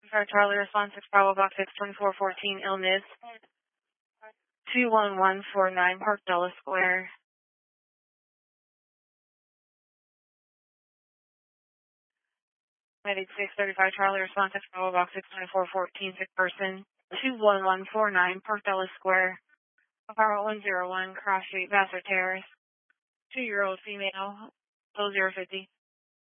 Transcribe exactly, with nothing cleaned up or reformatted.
For Charlie response six Bravo Box six twenty-four fourteen illness two one one four nine Park Dulles Square. Medic six thirty-five Charlie response six Bravo Box six twenty-four fourteen sick person two one one four nine Park Dulles Square. Apartment one zero one Cross Street, Vassar Terrace. Two year old female, zero fifty.